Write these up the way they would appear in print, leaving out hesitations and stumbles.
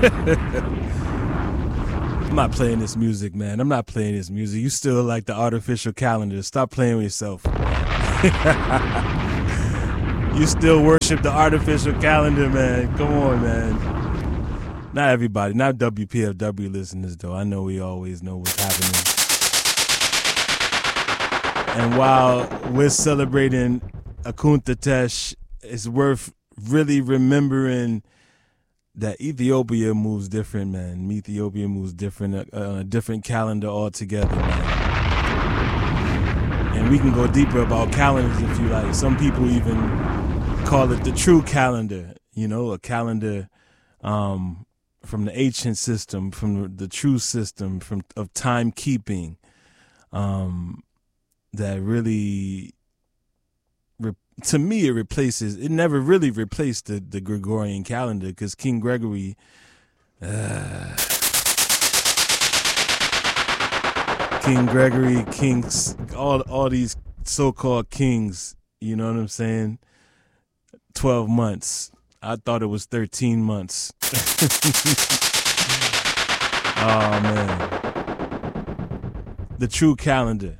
I'm not playing this music, man. I'm not playing this music. You still like the artificial calendar. Stop playing with yourself. You still worship the artificial calendar, man. Come on, man. Not everybody, not WPFW listeners, though. I know we always know what's happening. And while we're celebrating Akunta Tesh, it's worth really remembering that Ethiopia moves different, man. Ethiopia moves different on a different calendar altogether, man. And we can go deeper about calendars if you like. Some people even call it the true calendar, you know, a calendar from the ancient system, from the true system of timekeeping that really, to me, it never really replaced the Gregorian calendar, because King Gregory, kings, all these so-called kings, you know what I'm saying? 12 months. I thought it was 13 months. Oh, man. The true calendar.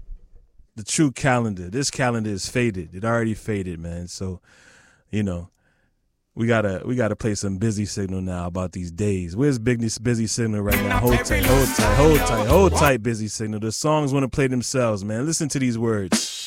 This calendar is faded. It already faded, man. So, you know, we gotta play some Busy Signal now about these days. Where's Busy Signal right now? Hold tight, Busy Signal. The songs want to play themselves, man. Listen to these words.